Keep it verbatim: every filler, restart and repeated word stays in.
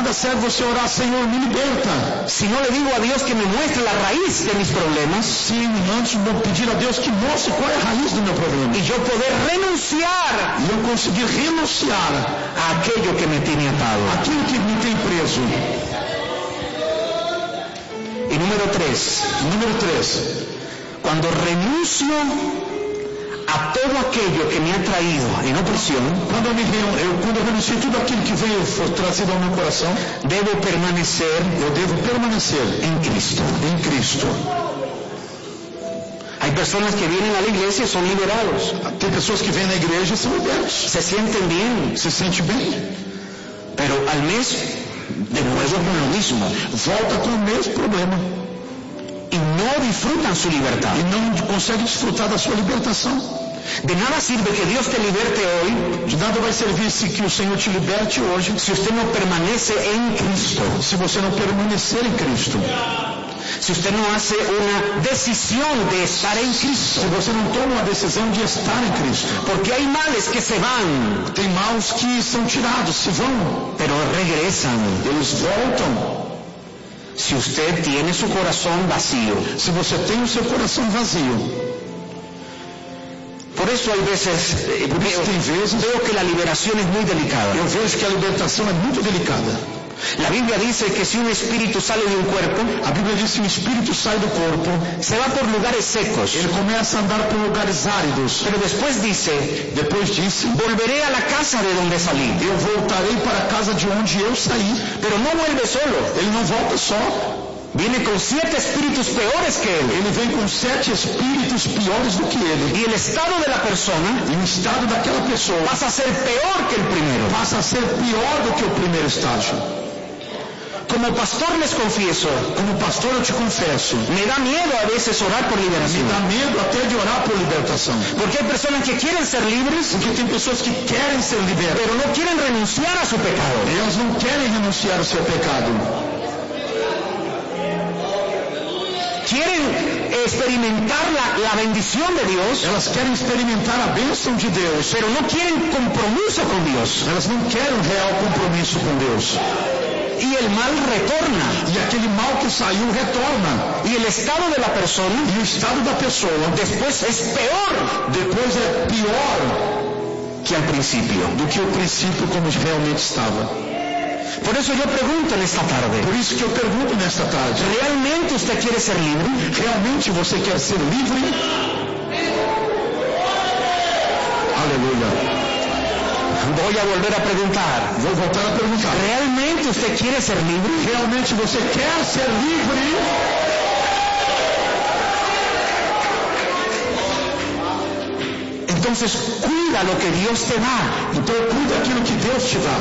nada serve você orar, Senhor, me liberta. Si no le digo a Dios que me muestre la raíz de mis problemas, Se antes não pedir a Deus que mostre qual é a raiz do meu problema, y yo poder renunciar e eu conseguir renunciar a aquello que me tiene atado. aquilo que me tem preso. Y número tres, Número três. cuando renuncio a todo aquello que me ha traído en opresión, Quando eu, me, reu- eu, quando eu renuncio tudo aquilo que veio foi trazido ao meu coração, debo permanecer eu devo permanecer en Cristo. em Cristo. Hay personas que vienen a la iglesia y son liberados, Tem pessoas que vêm na igreja e são libertos, se sienten bien, se sente bem, pero al mes de nuevo con lo mismo volta com o mesmo problema y no disfrutan su libertad. e não consegue desfrutar da sua libertação. De nada sirve que Dios te liberte hoy De nada vai servir se que o Senhor te liberte hoje, si usted no permanece en Cristo, se você não permanecer em Cristo, si usted no hace una decisión de estar en Cristo. se você não toma uma decisão de estar em Cristo. Porque hay males que se van, Tem maus que são tirados, se vão, pero regresan. eles voltam. Si usted tiene su corazón vacío. Se você tem o seu coração vazio. Por eso hay veces, eh, Por isso veo, tem vezes, veo que la liberación es muy delicada. eu vejo que a libertação é muito delicada. La Biblia dice que si un espíritu sale de un cuerpo, A Bíblia diz que o espírito sai do corpo, se va por lugares secos. ele começa a andar por lugares áridos. Pero después dice, Depois disse, volveré a la casa de donde salí. eu voltarei para a casa de onde eu saí. Pero no vuelve solo. Ele não volta só, Viene con siete espíritus peores que él. ele vem com sete espíritos piores do que ele. Y el estado de la persona E o estado daquela pessoa pasa a ser peor que el primero. passa a ser pior do que o primeiro estágio. Como pastor les confieso, Como pastor eu te confesso, me da miedo a veces orar por me liberación. dá medo até de orar por libertação. Porque hay personas que quieren ser libres, Porque tem pessoas que querem ser libertas, pero no quieren renunciar a su pecado. e elas não querem renunciar ao seu pecado. Quieren experimentar la, la bendición de Dios, Elas querem experimentar a bênção de Deus, pero no quieren compromiso con Dios. elas não querem um real compromisso com Deus. Y el mal retorna. E aquele mal que saiu retorna. Y el estado de la persona E o estado da pessoa después es peor depois é pior que al principio. do que o princípio como realmente estava. Por eso yo pregunto en esta tarde, Por isso que eu pergunto nesta tarde, ¿realmente usted quiere ser libre? realmente você quer ser livre? Aleluia. Voy a volver a preguntar, Vou voltar a perguntar. ¿realmente usted quiere ser libre? Realmente você quer ser livre? Entonces cuida lo que Dios te da. Então cuida aquilo que Deus te dá.